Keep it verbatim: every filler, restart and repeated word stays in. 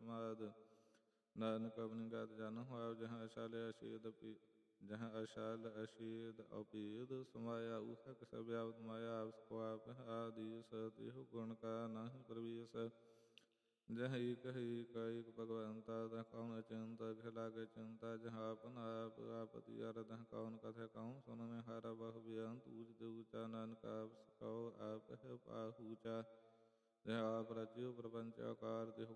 ਸਮਾਦ। ਨਾਨਕ ਆਪਣੀ ਗਤ ਜਨ ਹੋਇ ਜਹਾਂ ਅਸ਼ਾਲ ਅਸ਼ੇਦ ਪੀ ਜਹਾਂ ਅਸ਼ਾਲ ਅਸ਼ੇਦ ਅਪੇਦ ਸਮਾਇਆ ਊਹਕ ਸਭ ਆਵਤ ਮਾਇਆ ਆਪ ਸਕੋ ਆਪ ਆਦੀਸ ਤਿਹੁ ਗੁਣ ਕਾ ਨਾਹਿ ਪ੍ਰਵੇਸ। ਜਹ ਏਕ ਏਕ ਏਕ ਭਗਵੰਤਾ ਤਹ ਕਉਨ ਅਚਿੰਤ ਅਘ ਲਾਗੇ ਚਿੰਤਾ। ਜਹ ਆਪਨ ਆਪ ਆਪਤੀ ਅਰਦਹ ਕਉਨ ਕਥੈ ਕਉ ਸੁਨਮਿ ਹਰ ਬਹੁ ਬੇਅੰਤ ਊਚਤ ਊਚਾ। ਨਾਨਕ ਆਪ ਸਕਉ ਆਪ ਹੈ ਪਾਹੂਚਾ। ਜਹ ਆਪ ਰਚਿਓ ਪ੍ਰਪੰਚ ਆਕਾਰ ਤਿਹੁ